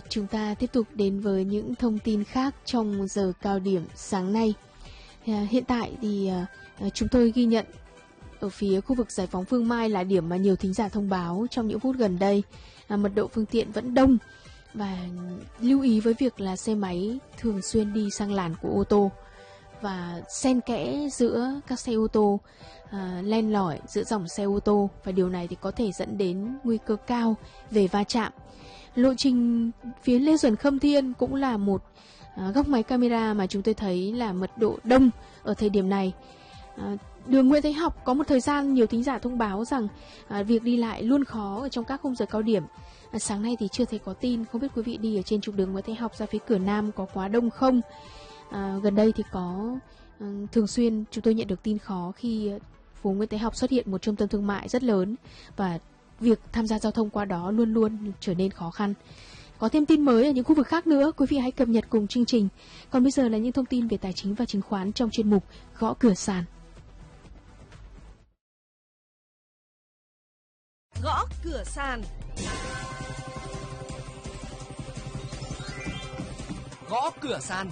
Chúng ta tiếp tục đến với những thông tin khác trong giờ cao điểm sáng nay. Hiện tại thì chúng tôi ghi nhận ở phía khu vực Giải phóng Phương Mai là điểm mà nhiều thính giả thông báo trong những phút gần đây. Mật độ phương tiện vẫn đông và lưu ý với việc là xe máy thường xuyên đi sang làn của ô tô và xen kẽ giữa các xe ô tô, len lỏi giữa dòng xe ô tô, và điều này thì có thể dẫn đến nguy cơ cao về va chạm. Lộ trình phía Lê Duẩn Khâm Thiên cũng là một góc máy camera mà chúng tôi thấy là mật độ đông ở thời điểm này. Đường Nguyễn Thái Học có một thời gian nhiều thính giả thông báo rằng việc đi lại luôn khó ở trong các khung giờ cao điểm. Sáng nay thì chưa thấy có tin, không biết quý vị đi ở trên trục đường Nguyễn Thái Học ra phía cửa Nam có quá đông không? Gần đây thì có thường xuyên chúng tôi nhận được tin khó khi phố Nguyễn Thái Học xuất hiện một trung tâm thương mại rất lớn và việc tham gia giao thông qua đó luôn luôn trở nên khó khăn. Có thêm tin mới ở những khu vực khác nữa, quý vị hãy cập nhật cùng chương trình. Còn bây giờ là những thông tin về tài chính và chứng khoán trong chuyên mục Gõ Cửa Sàn. Gõ cửa sàn. Gõ cửa sàn.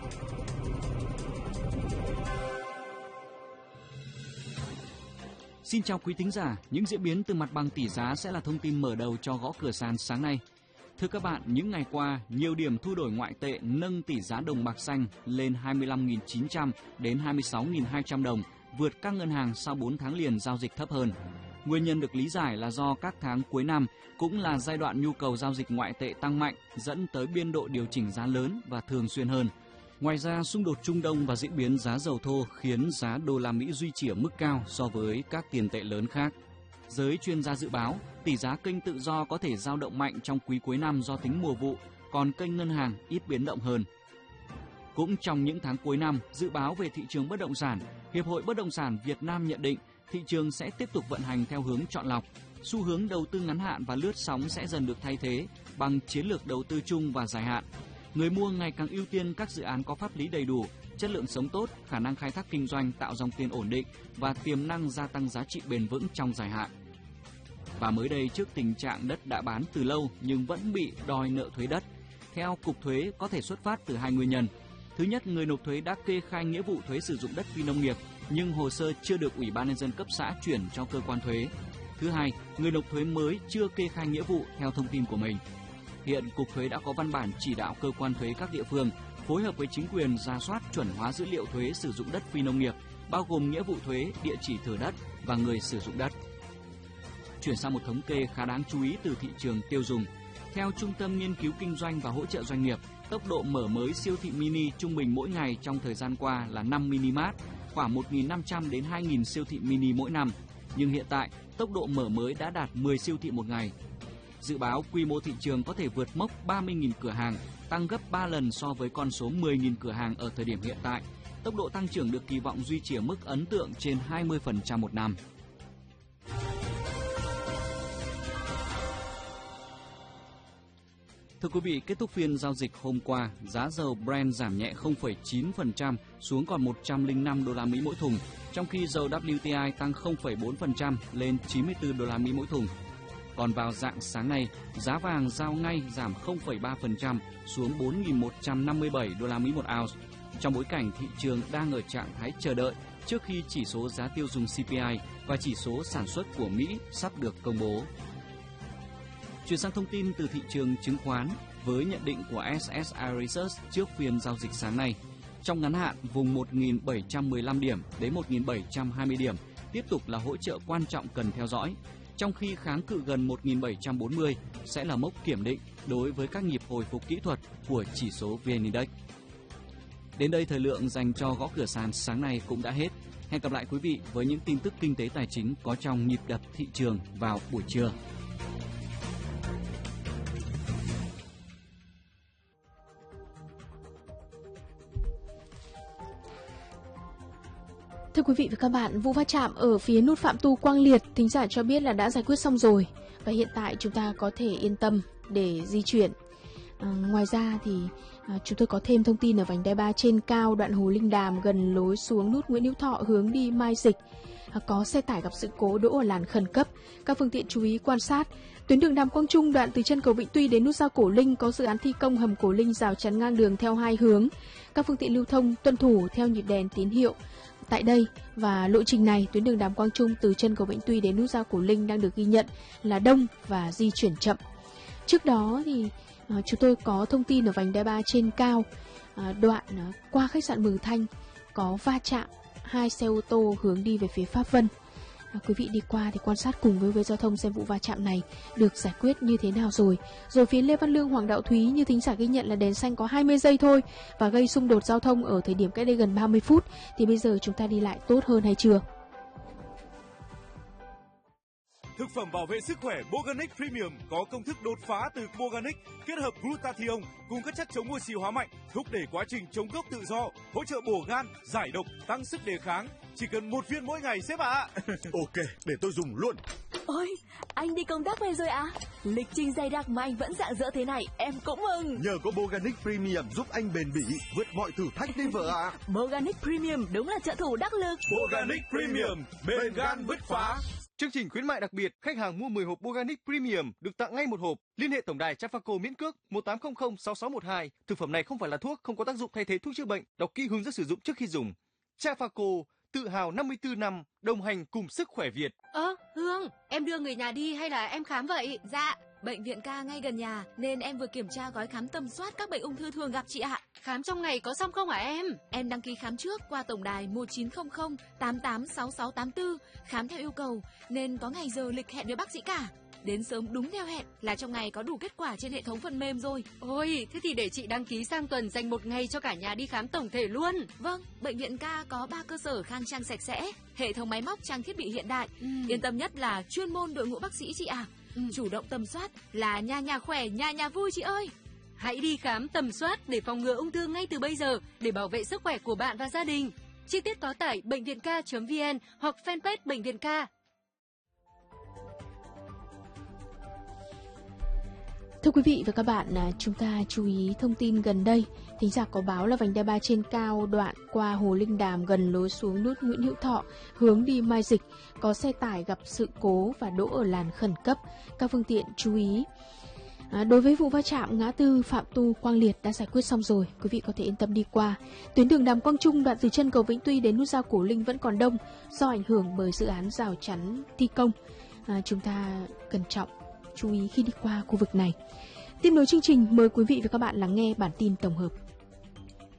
Xin chào quý thính giả, những diễn biến từ mặt bằng tỷ giá sẽ là thông tin mở đầu cho Gõ Cửa Sàn sáng nay. Thưa các bạn, những ngày qua, nhiều điểm thu đổi ngoại tệ nâng tỷ giá đồng bạc xanh lên 25.900 đến 26.200 đồng, vượt các ngân hàng sau 4 tháng liền giao dịch thấp hơn. Nguyên nhân được lý giải là do các tháng cuối năm cũng là giai đoạn nhu cầu giao dịch ngoại tệ tăng mạnh, dẫn tới biên độ điều chỉnh giá lớn và thường xuyên hơn. Ngoài ra, xung đột Trung Đông và diễn biến giá dầu thô khiến giá đô la Mỹ duy trì ở mức cao so với các tiền tệ lớn khác. Giới chuyên gia dự báo, tỷ giá kênh tự do có thể dao động mạnh trong quý cuối năm do tính mùa vụ, còn kênh ngân hàng ít biến động hơn. Cũng trong những tháng cuối năm, dự báo về thị trường bất động sản, Hiệp hội Bất động sản Việt Nam nhận định thị trường sẽ tiếp tục vận hành theo hướng chọn lọc. Xu hướng đầu tư ngắn hạn và lướt sóng sẽ dần được thay thế bằng chiến lược đầu tư chung và dài hạn. Người mua ngày càng ưu tiên các dự án có pháp lý đầy đủ, chất lượng sống tốt, khả năng khai thác kinh doanh tạo dòng tiền ổn định và tiềm năng gia tăng giá trị bền vững trong dài hạn. Và mới đây, trước tình trạng đất đã bán từ lâu nhưng vẫn bị đòi nợ thuế đất, theo Cục Thuế có thể xuất phát từ hai nguyên nhân. Thứ nhất, người nộp thuế đã kê khai nghĩa vụ thuế sử dụng đất phi nông nghiệp nhưng hồ sơ chưa được Ủy ban nhân dân cấp xã chuyển cho cơ quan thuế. Thứ hai, người nộp thuế mới chưa kê khai nghĩa vụ theo thông tin của mình. Hiện Cục Thuế đã có văn bản chỉ đạo cơ quan thuế các địa phương phối hợp với chính quyền rà soát chuẩn hóa dữ liệu thuế sử dụng đất phi nông nghiệp, bao gồm nghĩa vụ thuế, địa chỉ thửa đất và người sử dụng đất. Chuyển sang một thống kê khá đáng chú ý từ thị trường tiêu dùng. Theo Trung tâm Nghiên cứu Kinh doanh và Hỗ trợ Doanh nghiệp, tốc độ mở mới siêu thị mini trung bình mỗi ngày trong thời gian qua là 5 mini-mart, khoảng 1.500 đến 2.000 siêu thị mini mỗi năm. Nhưng hiện tại, tốc độ mở mới đã đạt 10 siêu thị một ngày. Dự báo quy mô thị trường có thể vượt mốc 30.000 cửa hàng, tăng gấp 3 lần so với con số 10.000 cửa hàng ở thời điểm hiện tại. Tốc độ tăng trưởng được kỳ vọng duy trì ở mức ấn tượng trên 20% một năm. Thưa quý vị, kết thúc phiên giao dịch hôm qua, giá dầu Brent giảm nhẹ 0,9% xuống còn 105 đô la Mỹ mỗi thùng, trong khi dầu WTI tăng 0,4% lên 94 đô la Mỹ mỗi thùng. Còn vào rạng sáng nay, giá vàng giao ngay giảm 0,3% xuống 4.157 đô la Mỹ một ounce, trong bối cảnh thị trường đang ở trạng thái chờ đợi trước khi chỉ số giá tiêu dùng CPI và chỉ số sản xuất của Mỹ sắp được công bố. Chuyển sang thông tin từ thị trường chứng khoán với nhận định của SSI Research trước phiên giao dịch sáng nay. Trong ngắn hạn, vùng 1.715 điểm đến 1.720 điểm tiếp tục là hỗ trợ quan trọng cần theo dõi, trong khi kháng cự gần 1.740 sẽ là mốc kiểm định đối với các nhịp hồi phục kỹ thuật của chỉ số VN Index. Đến đây, thời lượng dành cho Gõ Cửa Sàn sáng nay cũng đã hết. Hẹn gặp lại quý vị với những tin tức kinh tế tài chính có trong nhịp đập thị trường vào buổi trưa. Thưa quý vị và các bạn, vụ va chạm ở phía nút Phạm Tu Quang Liệt, thính giả cho biết là đã giải quyết xong rồi và hiện tại chúng ta có thể yên tâm để di chuyển. Ngoài ra thì chúng tôi có thêm thông tin ở vành đai 3 trên cao đoạn Hồ Linh Đàm gần lối xuống nút Nguyễn Hữu Thọ hướng đi Mai Dịch. Có xe tải gặp sự cố đỗ ở làn khẩn cấp. Các phương tiện chú ý quan sát. Tuyến đường Đàm Quang Trung đoạn từ chân cầu Vĩnh Tuy đến nút giao Cổ Linh có dự án thi công hầm Cổ Linh rào chắn ngang đường theo hai hướng. Các phương tiện lưu thông tuân thủ theo nhịp đèn tín hiệu tại đây, và lộ trình này tuyến đường Đàm Quang Trung từ chân cầu Vĩnh Tuy đến nút giao Cổ Linh đang được ghi nhận là đông và di chuyển chậm. Trước đó thì chúng tôi có thông tin ở vành đai 3 trên cao đoạn qua khách sạn Mường Thanh có va chạm hai xe ô tô hướng đi về phía Pháp Vân. Quý vị đi qua thì quan sát cùng với giao thông xem vụ va chạm này được giải quyết như thế nào rồi. Rồi phía Lê Văn Lương, Hoàng Đạo Thúy như thính giả ghi nhận là đèn xanh có 20 giây thôi và gây xung đột giao thông ở thời điểm cách đây gần 30 phút. Thì bây giờ chúng ta đi lại tốt hơn hay chưa? Thực phẩm bảo vệ sức khỏe Boganic Premium có công thức đột phá từ Boganic kết hợp glutathione cùng các chất chống oxy hóa mạnh, thúc đẩy quá trình chống gốc tự do, hỗ trợ bổ gan, giải độc, tăng sức đề kháng. Chỉ cần 1 viên mỗi ngày sếp ạ. Ok, để tôi dùng luôn. Ôi, anh đi công tác về rồi à? Lịch trình dày đặc mà anh vẫn rạng rỡ thế này, em cũng mừng. Nhờ có Boganic Premium giúp anh bền bỉ vượt mọi thử thách đi vợ ạ. Boganic Premium đúng là trợ thủ đắc lực. Boganic Premium, bền gan bứt phá. Chương trình khuyến mại đặc biệt, khách hàng mua 10 hộp Boganic Premium được tặng ngay 1 hộp. Liên hệ tổng đài Trafaco miễn cước 1800 6612. Thực phẩm này không phải là thuốc, không có tác dụng thay thế thuốc chữa bệnh. Đọc kỹ hướng dẫn sử dụng trước khi dùng. Trafaco, tự hào 54 năm đồng hành cùng sức khỏe Việt. Hương, em đưa người nhà đi hay là em khám vậy? Dạ, bệnh viện ca ngay gần nhà nên em vừa kiểm tra gói khám tầm soát các bệnh ung thư thường gặp chị ạ. Khám trong ngày có xong không hả em? Em đăng ký khám trước qua tổng đài 1900 886684, khám theo yêu cầu nên có ngày giờ lịch hẹn với bác sĩ cả. Đến sớm đúng theo hẹn là trong ngày có đủ kết quả trên hệ thống phần mềm rồi. Ôi, thế thì để chị đăng ký sang tuần dành 1 ngày cho cả nhà đi khám tổng thể luôn. Vâng, bệnh viện ca có 3 cơ sở khang trang sạch sẽ, hệ thống máy móc trang thiết bị hiện đại. Yên tâm nhất là chuyên môn đội ngũ bác sĩ chị ạ. Chủ động tầm soát là nhà khỏe, nhà vui chị ơi. Hãy đi khám tầm soát để phòng ngừa ung thư ngay từ bây giờ để bảo vệ sức khỏe của bạn và gia đình. Chi tiết có tải bệnh viện ca.vn hoặc fanpage Bệnh viện Ca. Thưa quý vị và các bạn, chúng ta chú ý thông tin gần đây. Thính giả có báo là vành đai 3 trên cao đoạn qua Hồ Linh Đàm gần lối xuống nút Nguyễn Hữu Thọ hướng đi Mai Dịch có xe tải gặp sự cố và đỗ ở làn khẩn cấp. Các phương tiện chú ý. Đối với vụ va chạm ngã tư Phạm Tu Quang Liệt đã giải quyết xong rồi, quý vị có thể yên tâm đi qua. Tuyến đường Đàm Quang Trung đoạn từ chân cầu Vĩnh Tuy đến nút giao Cổ Linh vẫn còn đông do ảnh hưởng bởi dự án rào chắn thi công. Chúng ta cẩn trọng, chú ý khi đi qua khu vực này. Tiếp nối chương trình, mời quý vị và các bạn lắng nghe bản tin tổng hợp.